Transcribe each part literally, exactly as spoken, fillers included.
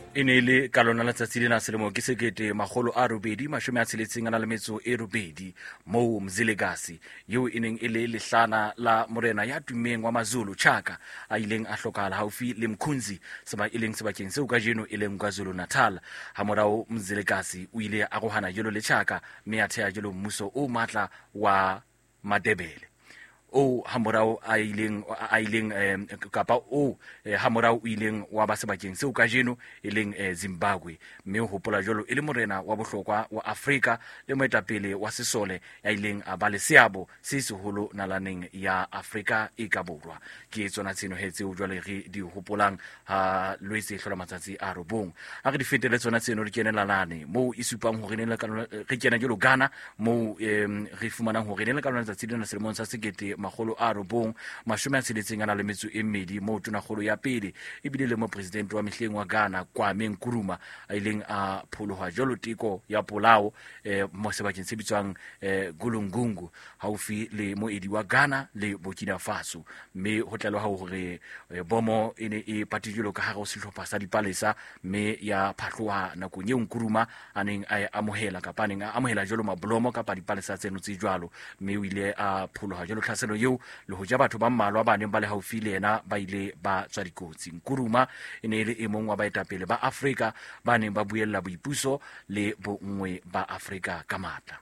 e ne le ka lona letsatsi lena selemo ke sekete magolo a robedi mashome a tsheletseng a na le metso e robedi moo Mzilikazi yeo e neng e le lehlana la morena ya tummeng wa Mazulu Chaka a ileng a hlokahala haufi le Mkhunzi seba e leng sebakeng seo kajeno e leng KwaZulu Natal. Ha morao Mzilikazi o ile a rohana jelo le Chaka mme a thea jelo mmuso o matla wa Madebele o hamorao a ileng a ileng kapa o hamorao o ileng wa ba sebakeng seo kajeno e leng Zimbabwe mme ho hopola jolo e le morena wa bohlokwa wa Afrika le moetapele wa sesole ya ileng a ba le seabo se seholo nalaneng ya Afrika e ka borwa. Ke tsona tseno hetse o jwale re di hopolang ha loetse hlola matsatsi a robong a re di fetele tsona tseno re kenela lane mo isupang hore ne le ka re kena jolo Ghana mo re fumanang hore ne le ka lona tsatsi lena selemong sa sekete magolo a robong mashome a tsheletseng a na le metso e mmedi mo tonakgolo ya pele ebile le mo president wa mehleng wa Ghana Kwame Nkrumah a ileng a pholoha jolo teko ya polao eh, mo sebakeng se bitswang eh, Gulungungu haufi le moedi wa Ghana le Burkina Faso mme ho tlalwa hore eh, bomo e ne e patijolo ka hare ho sehlopha sa dipalesa mme ya phahloha nakong eo Nkrumah a neng a amohela kapa neng a amohela jolo mablomo kapa dipalesa tseno tse jwalo mme o ile a pholoha jolo tlhaselo eo le ho ja batho ba mmalwa ba neng ba le haufi le yena ba ile ba tswa dikotsi. Nkrumah e ne le e mong wa baetapele ba Afrika ba neng ba buella boipuso le bonngwe ba Afrika ka matla.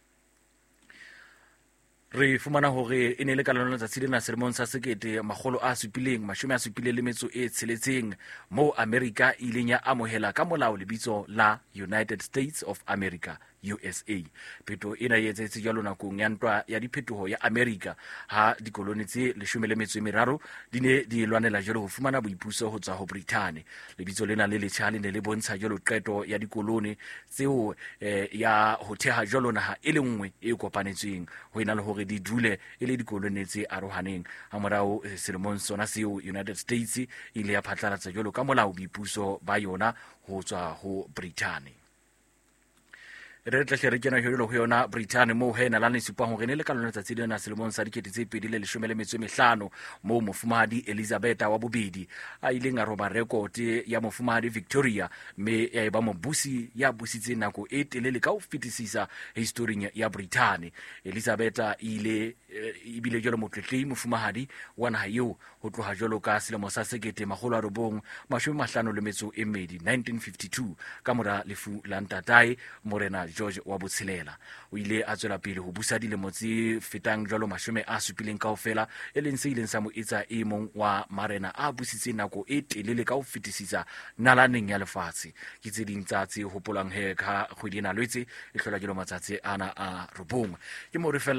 Re fumana hore e ne le ka lona letsatsi lena selemong sa sekete magolo a supileng mashome a supileng le metso e tsheletseng mo America ileng ya amohela ka molao lebitso la United States of America U S A. Pheto ena e etsetse jalo nakong ya ntwa ya diphetoho ya America ha dikoloni tse leshome le metso e meraro di ne di lwanela jalo ho fumana boipuso ho tswa ho Britain. Lebitso lena le letjha le ne le bontsha jalo qeto ya dikoloni tseo eh, ya ho theha jalo naha e le nngwe e kopanetsweng ho ena le hore di dule e le dikoloni tse arohaneng. Ha morao eh, selemong sona seo United States ile ya phatlalatsa jalo ka molao boipuso ba yona ho tswa ho Britain. Re tla re kena ho yona Britain mo hena la nsupa hore ne le ka lona tsatsi lena selemong sa dikete tse pedi le leshome le metso e mehlano mo mofumahadi Elizabeth wa bobedi a ileng a roba record ya mofumahadi Victoria mme ya eba mobusi ya busitse nako e telele ka ho fetisisa history ya Britain. Elizabeth ile ibile jolo motletlehi mofumahadi wa naha eo ho tloha jolo ka selemo sa sekete magolo a robong mashome mahlano le metso e mmedi nineteen fifty-two ka mora lefu la ntatae morena George wa Botshelela. O ile a tswela pele ho busa dilemo tse fetang jalo mashome a supileng kaofela e leng se ileng sa mo etsa e mong wa marena a busitseng nako e telele ka ho fetisisa nalaneng ya lefatshe. Ke tse ding tsa tse hopolang he ka kgwedi ena lwetse e hlola jalo matsatsi ana a robong ke mo re